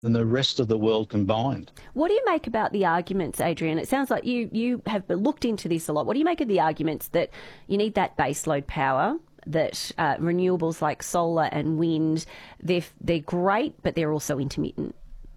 than the rest of the world combined. What do you make about the arguments, Adrian? It sounds like you have looked into this a lot. What do you make of the arguments that you need that baseload power, that renewables like solar and wind, they're great, but they're also intermittent?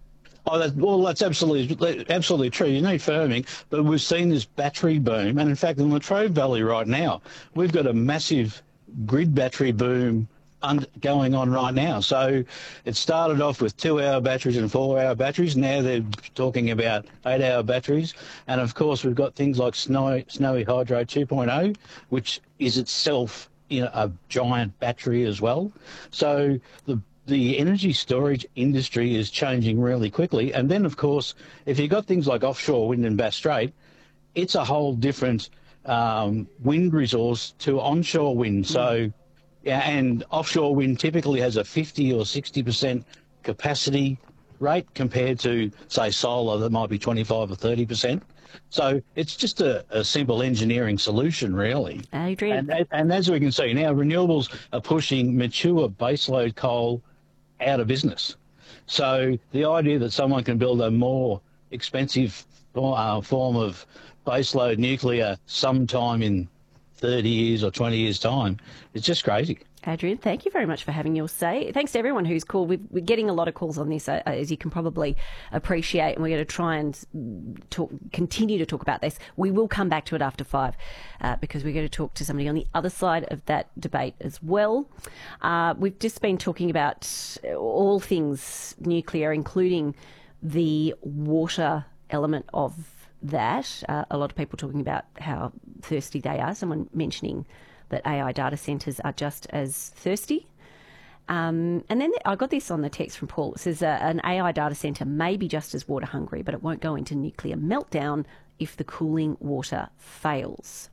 That's absolutely true. You need firming, but we've seen this battery boom, and in fact, in the Latrobe Valley right now, we've got a massive grid battery boom going on right now. So it started off with 2-hour batteries and 4-hour batteries. Now they're talking about 8-hour batteries, and of course, we've got things like Snowy Hydro 2.0, which is itself a giant battery as well. So the energy storage industry is changing really quickly. And then, of course, if you've got things like offshore wind in Bass Strait, it's a whole different wind resource to onshore wind. So, yeah, and offshore wind typically has a 50 or 60% capacity rate compared to, say, solar that might be 25 or 30%. So it's just a simple engineering solution, really. Adrian. And as we can see now, renewables are pushing mature baseload coal out of business. So the idea that someone can build a more expensive form of baseload nuclear sometime in 30 years or 20 years' time is just crazy. Adrian, thank you very much for having your say. Thanks to everyone who's called. We're getting a lot of calls on this, as you can probably appreciate, and we're going to try and continue to talk about this. We will come back to it after 5 because we're going to talk to somebody on the other side of that debate as well. We've just been talking about all things nuclear, including the water element of that. A lot of people talking about how thirsty they are. Someone mentioning that AI data centres are just as thirsty. And then I got this on the text from Paul. It says an AI data centre may be just as water hungry, but it won't go into nuclear meltdown if the cooling water fails.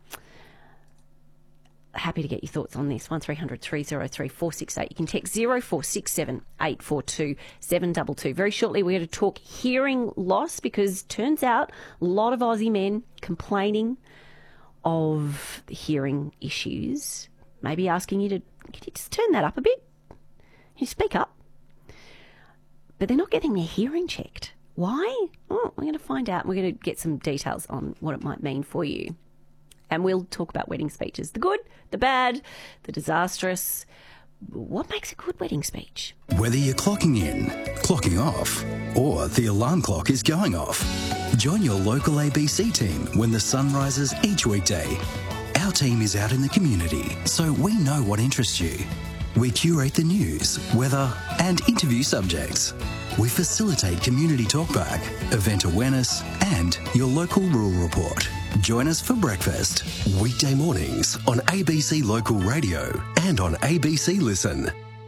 Happy to get your thoughts on this. 1300 303 468. You can text 0467 842 722. Very shortly, we're going to talk hearing loss, because turns out a lot of Aussie men complaining of hearing issues, maybe asking you to, can you just turn that up a bit? Can you speak up? But they're not getting their hearing checked. Why? Well, we're going to find out. We're going to get some details on what it might mean for you. And we'll talk about wedding speeches. The good, the bad, the disastrous. What makes a good wedding speech? Whether you're clocking in, clocking off, or the alarm clock is going off, join your local ABC team when the sun rises each weekday. Our team is out in the community, so we know what interests you. We curate the news, weather, and interview subjects. We facilitate community talkback, event awareness, and your local rural report. Join us for breakfast, weekday mornings on ABC Local Radio and on ABC Listen.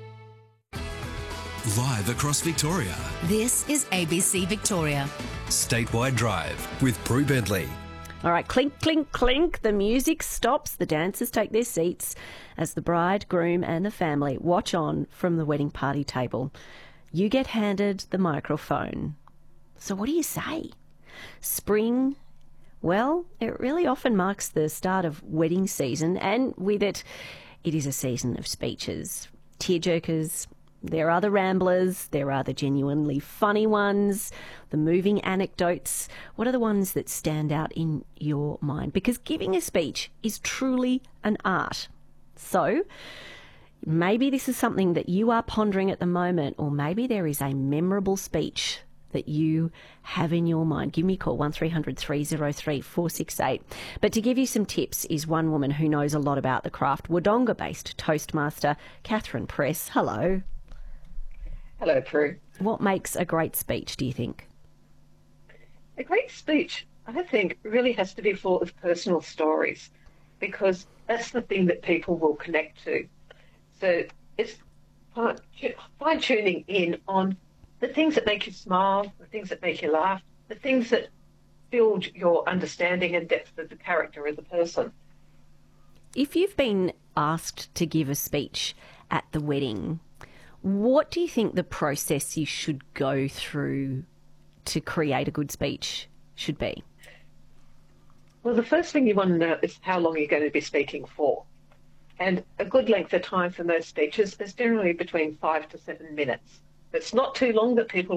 Live across Victoria. This is ABC Victoria. Statewide Drive with Prue Bentley. All right, clink, clink, clink. The music stops. The dancers take their seats as the bride, groom and the family watch on from the wedding party table. You get handed the microphone. So what do you say? Spring? Well, it really often marks the start of wedding season, and with it, it is a season of speeches. Tearjerkers. There are the ramblers, there are the genuinely funny ones, the moving anecdotes. What are the ones that stand out in your mind? Because giving a speech is truly an art. So maybe this is something that you are pondering at the moment, or maybe there is a memorable speech that you have in your mind. Give me a call, 1300 303 468. But to give you some tips is one woman who knows a lot about the craft, Wodonga-based Toastmaster Catherine Press. Hello. Hello, Prue. What makes a great speech, do you think? A great speech, I think, really has to be full of personal stories, because that's the thing that people will connect to. So it's fine-tuning in on the things that make you smile, the things that make you laugh, the things that build your understanding and depth of the character of the person. If you've been asked to give a speech at the wedding, what do you think the process you should go through to create a good speech should be? Well, the first thing you want to know is how long you're going to be speaking for. And a good length of time for most speeches is generally between 5 to 7 minutes. It's not too long that people